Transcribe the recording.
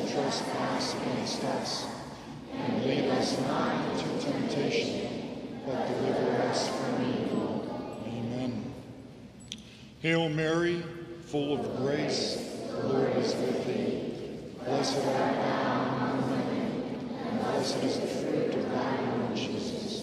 trespass against us. And lead us not into temptation, but deliver us from evil. Amen. Hail Mary, full of grace, the Lord is